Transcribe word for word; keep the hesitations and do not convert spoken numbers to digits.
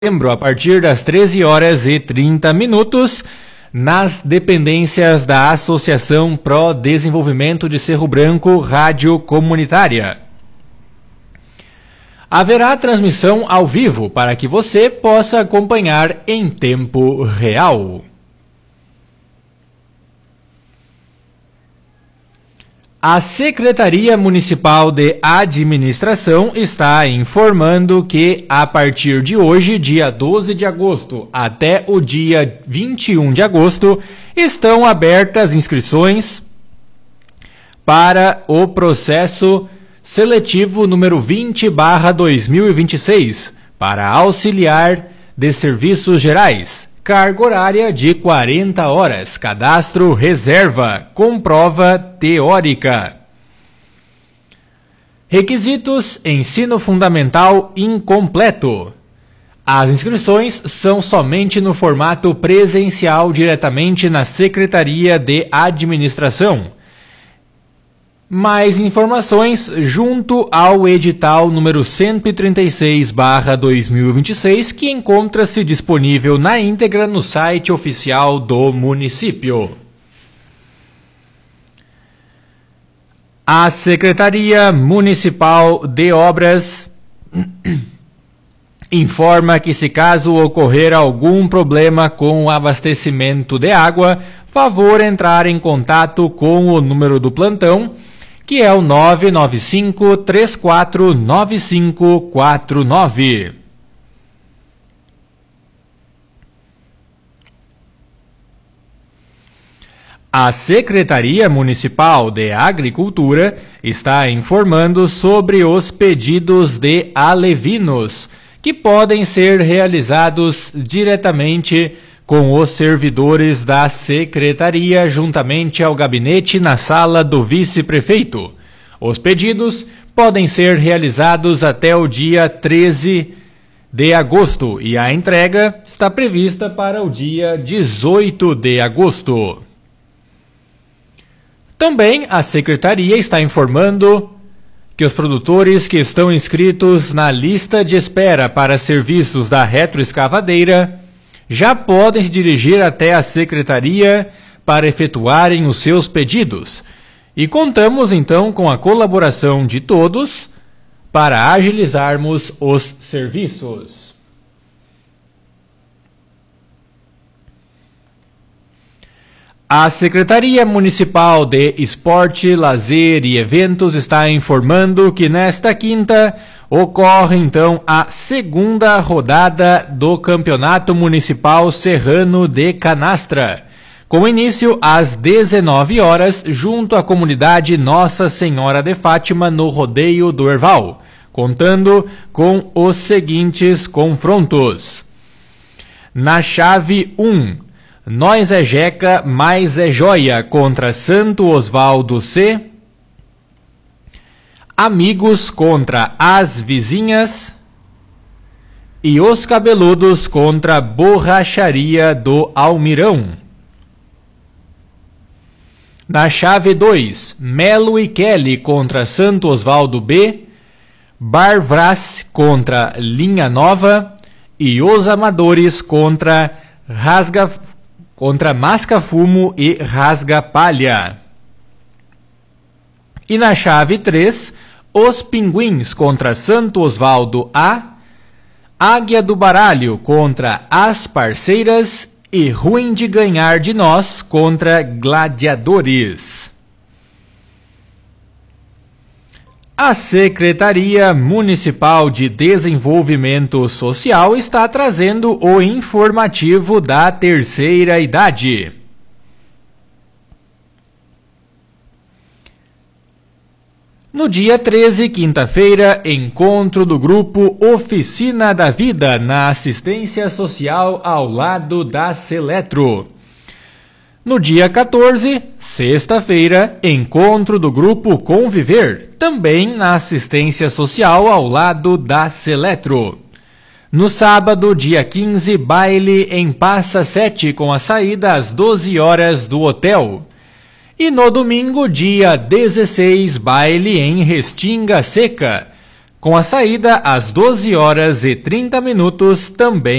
setembro, a partir das treze horas e trinta minutos, nas dependências da Associação Pro Desenvolvimento de Cerro Branco Rádio Comunitária. Haverá transmissão ao vivo para que você possa acompanhar em tempo real. A Secretaria Municipal de Administração está informando que, a partir de hoje, dia doze de agosto, até o dia vinte e um de agosto, estão abertas inscrições para o processo seletivo número vinte barra dois mil e vinte e seis, para auxiliar de serviços gerais. Carga horária de quarenta horas, cadastro reserva, com prova teórica. Requisitos: ensino fundamental incompleto. As inscrições são somente no formato presencial diretamente na Secretaria de Administração. Mais informações junto ao edital número cento e trinta e seis barra dois mil e vinte e seis, que encontra-se disponível na íntegra no site oficial do município. A Secretaria Municipal de Obras informa que, se caso ocorrer algum problema com o abastecimento de água, favor entrar em contato com o número do plantão, que é o nove nove cinco, três quatro nove cinco quatro nove. A Secretaria Municipal de Agricultura está informando sobre os pedidos de alevinos, que podem ser realizados diretamente com os servidores da Secretaria, juntamente ao gabinete na sala do vice-prefeito. Os pedidos podem ser realizados até o dia treze de agosto e a entrega está prevista para o dia dezoito de agosto. Também a Secretaria está informando que os produtores que estão inscritos na lista de espera para serviços da retroescavadeira já podem se dirigir até a Secretaria para efetuarem os seus pedidos. E contamos então com a colaboração de todos para agilizarmos os serviços. A Secretaria Municipal de Esporte, Lazer e Eventos está informando que nesta quinta ocorre então a segunda rodada do Campeonato Municipal Serrano de Canastra, com início às dezenove horas, junto à comunidade Nossa Senhora de Fátima, no Rodeio do Herval, contando com os seguintes confrontos. Na chave um, Nós é Jeca, Mais é Joia contra Santo Osvaldo C. Amigos contra As Vizinhas. E Os Cabeludos contra Borracharia do Almirão. Na chave dois, Melo e Kelly contra Santo Osvaldo B. Barvras contra Linha Nova. E Os Amadores contra Rasga contra Masca Fumo e Rasga Palha. E na chave três, Os Pinguins contra Santo Osvaldo A, Águia do Baralho contra As Parceiras e Ruim de Ganhar de Nós contra Gladiadores. A Secretaria Municipal de Desenvolvimento Social está trazendo o informativo da terceira idade. No dia treze, quinta-feira, encontro do grupo Oficina da Vida na Assistência Social ao lado da Seletro. No dia quatorze, sexta-feira, encontro do grupo Conviver, também na Assistência Social ao lado da Seletro. No sábado, dia quinze, baile em Passa Sete, com a saída às doze horas do hotel. E no domingo, dia dezesseis, baile em Restinga Seca, com a saída às doze horas e trinta minutos também